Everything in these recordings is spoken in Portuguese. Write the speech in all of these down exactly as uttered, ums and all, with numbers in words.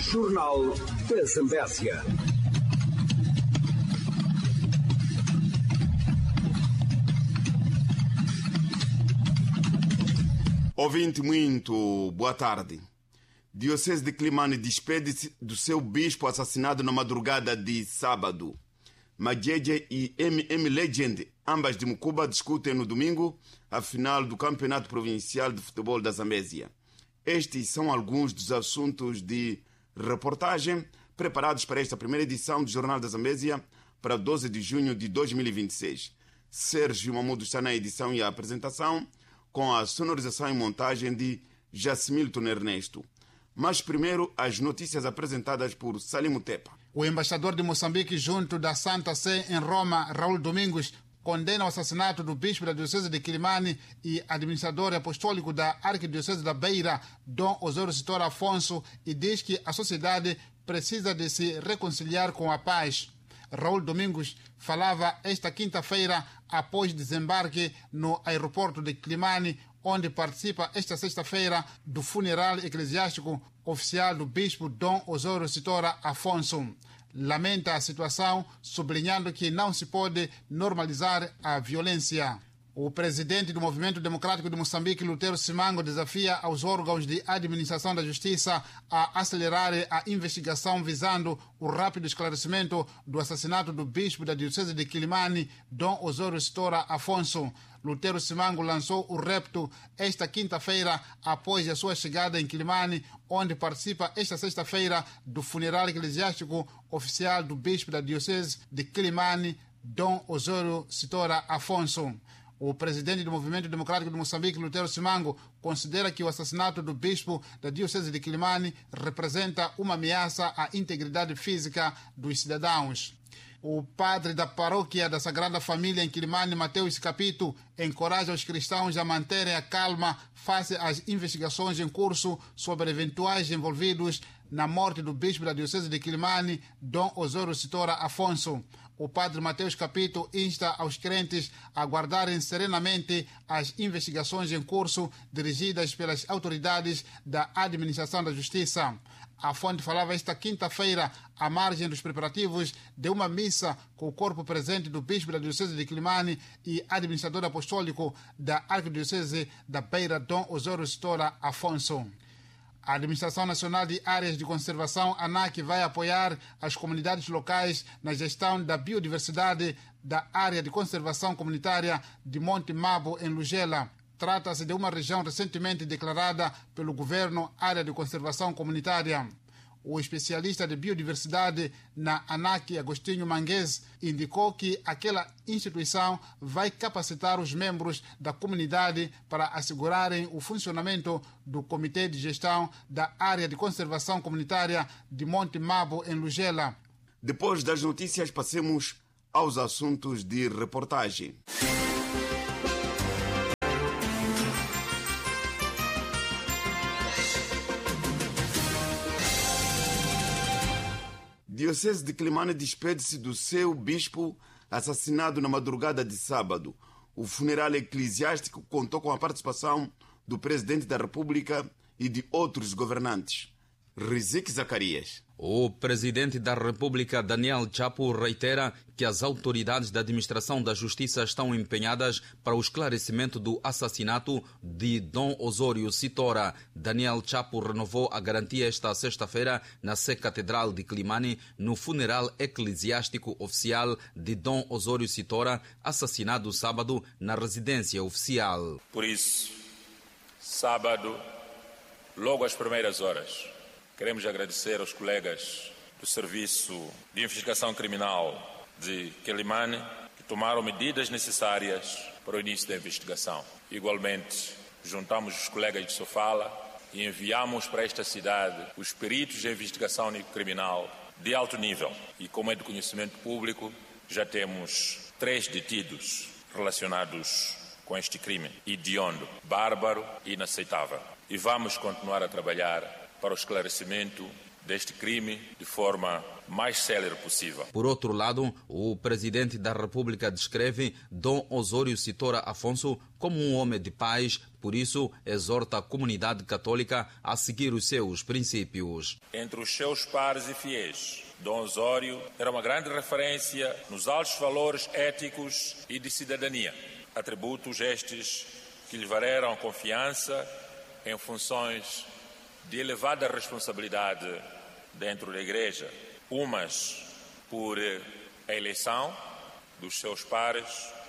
Jornal da Zambésia. Ouvinte, muito boa tarde. Diocese de Climane despede-se do seu bispo assassinado na madrugada de sábado. Majeje e M M Legend, ambas de Mucuba, discutem no domingo a final do Campeonato Provincial de Futebol da Zambésia. Estes são alguns dos assuntos de reportagem preparados para esta primeira edição do Jornal da Zambésia para doze de junho de dois mil e vinte e seis. Sérgio Mamudo está na edição e a apresentação, com a sonorização e montagem de Jacimilton Ernesto. Mas primeiro, as notícias apresentadas por Salim Tepa. O embaixador de Moçambique junto da Santa Sé em Roma, Raul Domingos, condena o assassinato do bispo da Diocese de Quilimane e administrador apostólico da Arquidiocese da Beira, Dom Osório Sitora Afonso, e diz que a sociedade precisa de se reconciliar com a paz. Raul Domingos falava esta quinta-feira após desembarque no aeroporto de Quilimane, onde participa esta sexta-feira do funeral eclesiástico oficial do bispo Dom Osório Sitora Afonso. Lamenta a situação, sublinhando que não se pode normalizar a violência. O presidente do Movimento Democrático de Moçambique, Lutero Simango, desafia aos órgãos de administração da justiça a acelerar a investigação visando o rápido esclarecimento do assassinato do bispo da Diocese de Quilimane, Dom Osório Sitora Afonso. Lutero Simango lançou o repto esta quinta-feira após a sua chegada em Quilimane, onde participa esta sexta-feira do funeral eclesiástico oficial do bispo da Diocese de Quilimane, Dom Osório Sitora Afonso. O presidente do Movimento Democrático de Moçambique, Lutero Simango, considera que o assassinato do bispo da Diocese de Quilimane representa uma ameaça à integridade física dos cidadãos. O padre da paróquia da Sagrada Família em Quilimane, Mateus Capito, encoraja os cristãos a manterem a calma face às investigações em curso sobre eventuais envolvidos na morte do bispo da Diocese de Quilimane, Dom Osório Sitora Afonso. O padre Mateus Capito insta aos crentes a guardarem serenamente as investigações em curso dirigidas pelas autoridades da administração da justiça. A fonte falava esta quinta-feira à margem dos preparativos de uma missa com o corpo presente do bispo da Diocese de Quilimane e administrador apostólico da Arquidiocese da Beira, Dom Osório Sitora Afonso. A Administração Nacional de Áreas de Conservação, ANAC, vai apoiar as comunidades locais na gestão da biodiversidade da área de conservação comunitária de Monte Mabo, em Lugela. Trata-se de uma região recentemente declarada pelo governo área de conservação comunitária. O especialista de biodiversidade na ANAC, Agostinho Manguese, indicou que aquela instituição vai capacitar os membros da comunidade para assegurarem o funcionamento do Comitê de Gestão da Área de Conservação Comunitária de Monte Mabo, em Lugela. Depois das notícias, passemos aos assuntos de reportagem. Diocese de Quilimane despede-se do seu bispo assassinado na madrugada de sábado. O funeral eclesiástico contou com a participação do presidente da República e de outros governantes. Riziki Zacarias. O presidente da República, Daniel Chapo, reitera que as autoridades da administração da justiça estão empenhadas para o esclarecimento do assassinato de Dom Osório Sitora. Daniel Chapo renovou a garantia esta sexta-feira na Sé Catedral de Quilimane, no funeral eclesiástico oficial de Dom Osório Sitora, assassinado sábado na residência oficial. Por isso, sábado, logo às primeiras horas, queremos agradecer aos colegas do Serviço de Investigação Criminal de Quilimane que tomaram medidas necessárias para o início da investigação. Igualmente, juntamos os colegas de Sofala e enviamos para esta cidade os peritos de investigação criminal de alto nível. E como é de conhecimento público, já temos três detidos relacionados com este crime hediondo, bárbaro e inaceitável. E vamos continuar a trabalhar para o esclarecimento deste crime de forma mais célere possível. Por outro lado, o presidente da República descreve Dom Osório Sitora Afonso como um homem de paz, por isso exorta a comunidade católica a seguir os seus princípios. Entre os seus pares e fiéis, Dom Osório era uma grande referência nos altos valores éticos e de cidadania, atributos estes que lhe valeram confiança em funções de elevada responsabilidade dentro da Igreja, umas por a eleição dos seus pares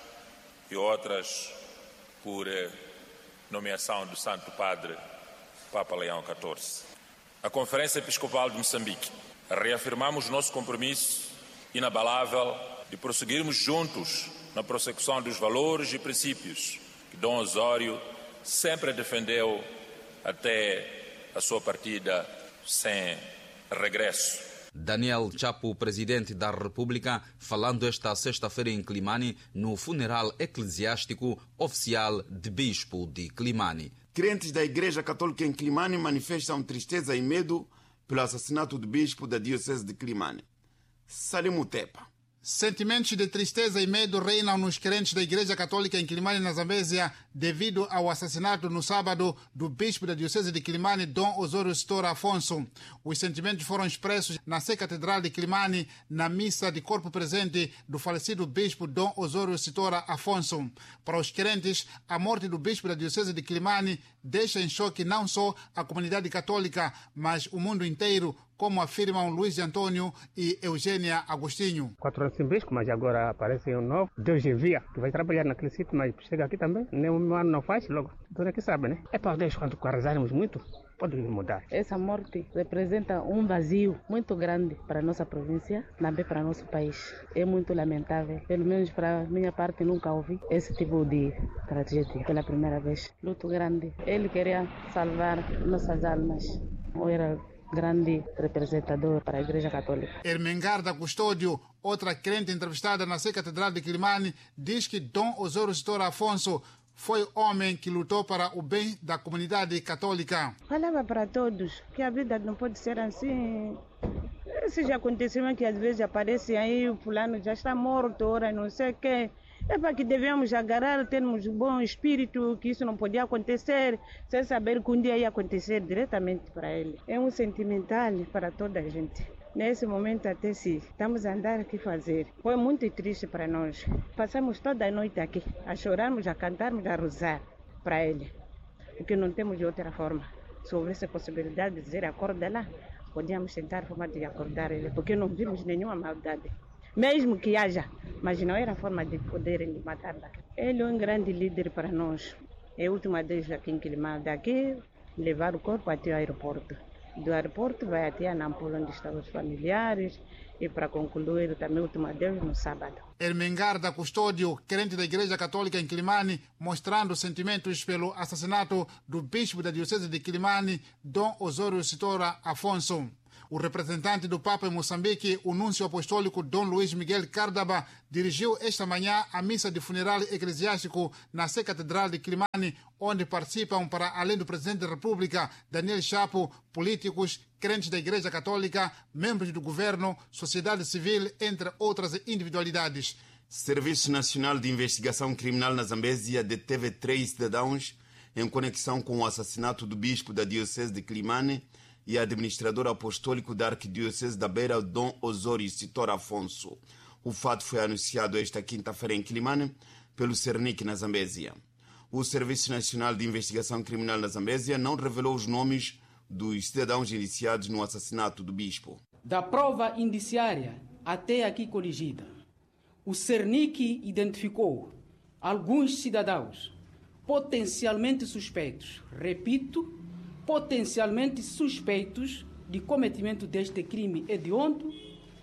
e outras por nomeação do Santo Padre Papa Leão quatorze. A Conferência Episcopal de Moçambique, reafirmamos nosso compromisso inabalável de prosseguirmos juntos na prossecução dos valores e princípios que Dom Osório sempre defendeu até a sua partida sem regresso. Daniel Chapo, presidente da República, falando esta sexta-feira em Climane, no funeral eclesiástico oficial de Bispo de Climane. Crentes da Igreja Católica em Climane manifestam tristeza e medo pelo assassinato do bispo da Diocese de Climane, Salim Tepa. Sentimentos de tristeza e medo reinam nos crentes da Igreja Católica em Climane, na Zambésia, devido ao assassinato no sábado do bispo da Diocese de Climane, Dom Osório Sitora Afonso. Os sentimentos foram expressos na Sé Catedral de Climane, na missa de corpo presente do falecido bispo Dom Osório Sitora Afonso. Para os crentes, a morte do bispo da Diocese de Climane deixa em choque não só a comunidade católica, mas o mundo inteiro, como afirmam Luiz Antônio e Eugênia Agostinho. Quatro anos sem bispo, mas agora aparece um novo. Deus envia, que vai trabalhar naquele sítio, mas chega aqui também. Nem um ano não faz, logo. Então é que sabe, né? É para Deus, quando rezarmos muito, pode mudar. Essa morte representa um vazio muito grande para a nossa província, também para o nosso país. É muito lamentável. Pelo menos para a minha parte, nunca ouvi esse tipo de tragédia pela primeira vez. Luto grande. Ele queria salvar nossas almas. Ou era grande representador para a Igreja Católica. Ermengarda Custódio, outra crente entrevistada na Sé Catedral de Climane, diz que Dom Osório Sitora Afonso foi homem que lutou para o bem da comunidade católica. Falava para todos que a vida não pode ser assim. Esses acontecimentos que às vezes aparecem aí, o fulano já está morto, ora não sei o quê. É para que devemos agarrar, termos um bom espírito, que isso não podia acontecer, sem saber que um dia ia acontecer diretamente para ele. É um sentimental para toda a gente. Nesse momento até se estamos a andar aqui fazer. Foi muito triste para nós. Passamos toda a noite aqui, a chorarmos, a cantarmos, a rezar para ele. Porque não temos de outra forma. Se houvesse a possibilidade de dizer acorda lá, podíamos tentar a forma de acordar ele, porque não vimos nenhuma maldade. Mesmo que haja, mas não era forma de poderem matar lá. Ele é um grande líder para nós. É a última vez aqui em Climane, daqui levar o corpo até o aeroporto. Do aeroporto vai até a Nampula, onde estão os familiares, e para concluir também o último adeus no sábado. Ermengarda Custódio, crente da Igreja Católica em Climane, mostrando sentimentos pelo assassinato do bispo da Diocese de Climane, Dom Osório Sitora Afonso. O representante do Papa em Moçambique, o núncio apostólico Dom Luís Miguel Cárdaba, dirigiu esta manhã a missa de funeral eclesiástico na Sé Catedral de Climane, onde participam, para além do presidente da República, Daniel Chapo, políticos, crentes da Igreja Católica, membros do governo, sociedade civil, entre outras individualidades. Serviço Nacional de Investigação Criminal na Zambésia deteve três cidadãos em conexão com o assassinato do bispo da Diocese de Climane e administrador apostólico da Arquidiocese da Beira, Dom Osório Sitora Afonso. O fato foi anunciado esta quinta-feira em Climane pelo Cernic na Zambésia. O Serviço Nacional de Investigação Criminal na Zambésia não revelou os nomes dos cidadãos indiciados no assassinato do bispo. Da prova indiciária até aqui coligida, o Cernic identificou alguns cidadãos potencialmente suspeitos, repito, potencialmente suspeitos de cometimento deste crime hediondo,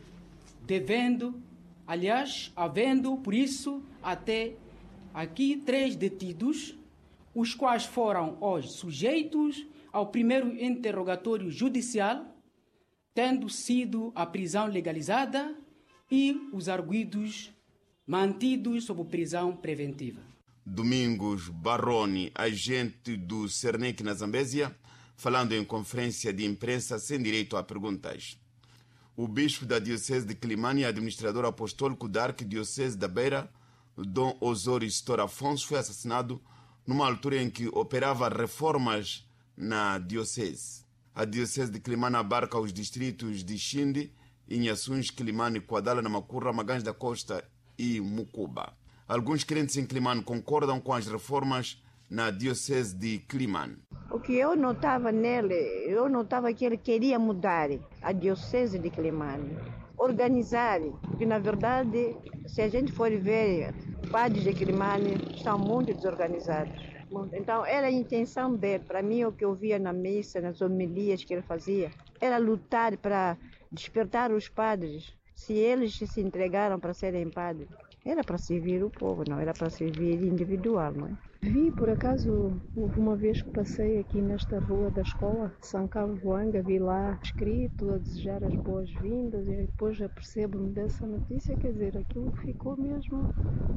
devendo, aliás, havendo, por isso, até aqui três detidos, os quais foram hoje sujeitos ao primeiro interrogatório judicial, tendo sido a prisão legalizada e os arguidos mantidos sob prisão preventiva. Domingos Barroni, agente do Cernic na Zambésia, falando em conferência de imprensa sem direito a perguntas. O bispo da Diocese de Quelimane e administrador apostólico da Arquidiocese da Beira, Dom Osório Sitor Afonso, foi assassinado numa altura em que operava reformas na Diocese. A Diocese de Quelimane abarca os distritos de Xinde, Inhaçuns, Quelimane, Quadala, Namacurra, Magães da Costa e Mucuba. Alguns crentes em Quelimane concordam com as reformas na Diocese de Quelimane. O que eu notava nele, eu notava que ele queria mudar a Diocese de Quelimane, organizar, porque na verdade, se a gente for ver, padres de Quelimane estão muito desorganizados. Então, era a intenção dele. Para mim, o que eu via na missa, nas homilias que ele fazia, era lutar para despertar os padres. Se eles se entregaram para serem padres, era para servir o povo, não era para servir individual, não é? Vi, por acaso, houve uma vez que passei aqui nesta rua da escola, São Carlos Boanga, vi lá escrito a desejar as boas-vindas e depois apercebo-me dessa notícia, quer dizer, aquilo ficou mesmo...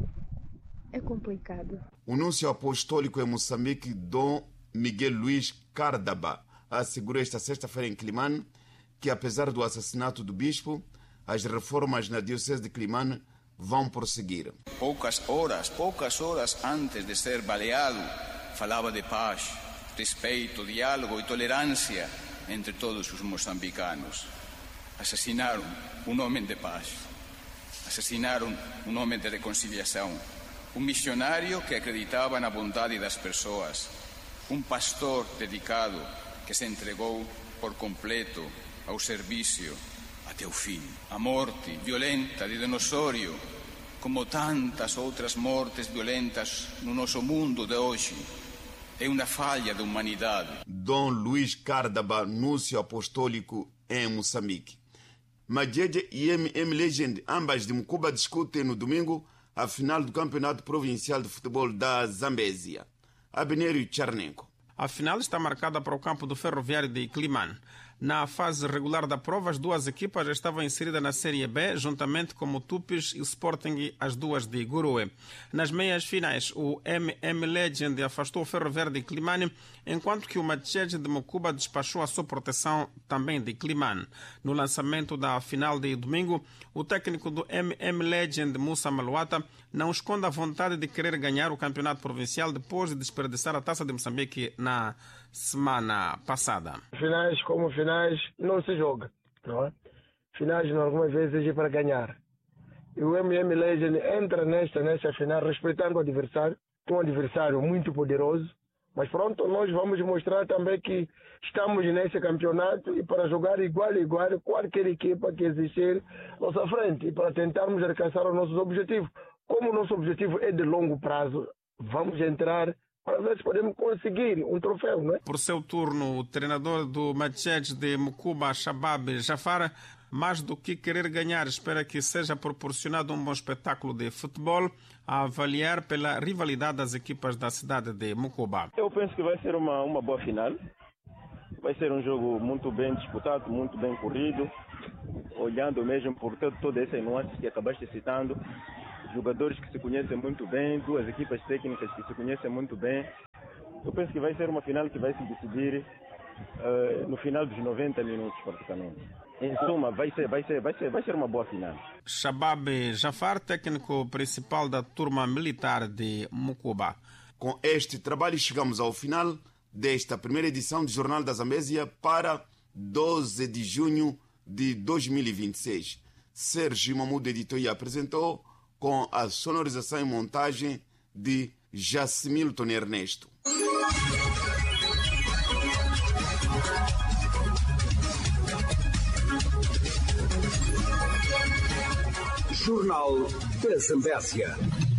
é complicado. O núncio apostólico em Moçambique, Dom Miguel Luís Cardaba, assegurou esta sexta-feira em Quelimane que, apesar do assassinato do bispo, as reformas na Diocese de Quelimane vão prosseguir. Poucas horas, poucas horas antes de ser baleado, falava de paz, respeito, diálogo e tolerância entre todos os moçambicanos. Assassinaram um homem de paz, assassinaram um homem de reconciliação, um missionário que acreditava na bondade das pessoas, um pastor dedicado que se entregou por completo ao serviço até o fim. A morte violenta de Dom Osório, como tantas outras mortes violentas no nosso mundo de hoje, é uma falha da humanidade. Dom Luís Cardaba, núncio apostólico em Moçambique. Madjeje e M M Legend, ambas de Mucuba, discutem no domingo a final do Campeonato Provincial de Futebol da Zambésia. Abnerio Tcharnenko. A final está marcada para o campo do Ferroviário de Quelimane. Na fase regular da prova, as duas equipas estavam inseridas na Série B, juntamente com o Tupis e o Sporting, as duas de Gurue. Nas meias finais, o M M Legend afastou o Ferroviário de Quelimane, enquanto que o Madjeje de Mucuba despachou a sua proteção também de Quelimane. No lançamento da final de domingo, o técnico do M M Legend, Musa Maluata, não esconde a vontade de querer ganhar o campeonato provincial depois de desperdiçar a Taça de Moçambique na semana passada. Finais como finais não se joga, não é? Finais algumas vezes é para ganhar. E o M M Legend entra nesta, nesta final respeitando o adversário, um adversário muito poderoso, mas pronto, nós vamos mostrar também que estamos nesse campeonato e para jogar igual a igual qualquer equipa que existir à nossa frente e para tentarmos alcançar os nossos objetivos. Como o nosso objetivo é de longo prazo, vamos entrar para ver se podemos conseguir um troféu, não é? Por seu turno, o treinador do Madjeje de Mucuba, Shabab Jafar, mais do que querer ganhar, espera que seja proporcionado um bom espetáculo de futebol, a avaliar pela rivalidade das equipas da cidade de Mucuba. Eu penso que vai ser uma, uma boa final. Vai ser um jogo muito bem disputado, muito bem corrido, olhando mesmo por todo, todo esse nuance que acabaste citando. Jogadores que se conhecem muito bem, duas equipas técnicas que se conhecem muito bem. Eu penso que vai ser uma final que vai se decidir uh, no final dos noventa minutos, praticamente. Em suma, vai ser, vai ser, vai ser, vai ser uma boa final. Shabab Jafar, técnico principal da turma militar de Mucuba. Com este trabalho chegamos ao final desta primeira edição do Jornal da Zambésia para doze de junho de dois mil e vinte e seis. Sérgio Mamudo editou e apresentou, com a sonorização e montagem de Jacimilton Ernesto. Jornal da Zambésia.